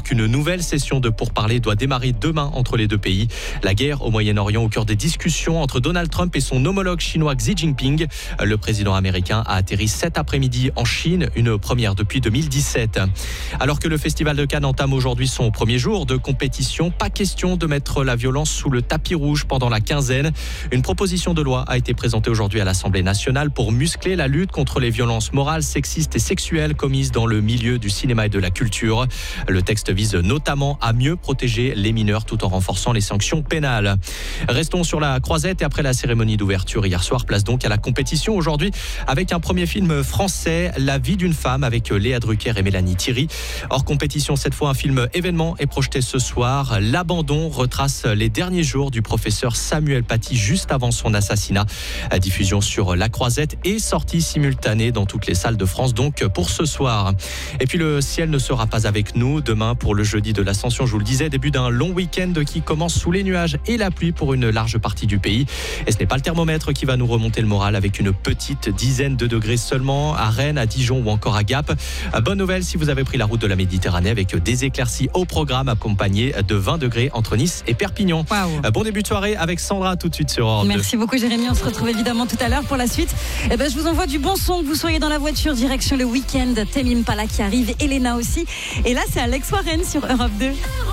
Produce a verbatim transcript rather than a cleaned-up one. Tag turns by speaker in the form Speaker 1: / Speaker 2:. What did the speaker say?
Speaker 1: qu'une nouvelle session de pourparlers doit démarrer demain entre les deux pays. La guerre au Moyen-Orient au cœur des discussions entre Donald Trump et son homologue chinois Xi Jinping. Le président américain a atterri cet après-midi en Chine, une première depuis deux mille dix-sept. Alors que le Festival de Cannes entame aujourd'hui son premier jour de compétition, pas question de mettre la violence sous le tapis rouge pendant la quinzaine. Une proposition de loi a été présentée aujourd'hui à l'Assemblée nationale pour muscler la lutte contre les violences morales, sexistes et sexuelles commises dans le milieu du cinéma et de la culture. Le texte vise notamment à mieux protéger les mineurs tout en renforçant les sanctions pénales. Restons sur la croisette et après la cérémonie d'ouverture hier soir, place donc à la compétition aujourd'hui avec un premier film français, La vie d'une femme avec Léa Drucker et Mélanie Thierry. Hors compétition cette fois, un film événement est projeté ce soir. L'abandon retrace les derniers jours du professeur Samuel Paty juste avant son assassinat. Diffusion sur la croisette et sortie simultanée dans toutes les salles de France donc pour ce soir. Et puis le ciel ne sera pas avec nous demain pour le jeudi de l'Ascension, je vous le disais, début d'un long week-end qui commence sous les nuages et la pluie pour une large partie du pays. Et ce n'est pas le thermomètre qui va nous remonter le moral avec une petite dizaine de degrés seulement à Rennes, à Dijon ou encore à Gap. Bonne nouvelle si vous avez pris la route de la Méditerranée avec des éclaircies au programme accompagnées de vingt degrés entre Nice et Perpignan.
Speaker 2: Wow.
Speaker 1: Bon début de soirée avec Sandra tout de suite sur Europe deux.
Speaker 2: Merci beaucoup Jérémy, on se retrouve évidemment tout à l'heure pour la suite. Eh ben, je vous envoie du bon son, que vous soyez dans la voiture, direction le week-end. Tame Impala qui arrive, Elena aussi. Et là c'est Alex Warren sur Europe deux.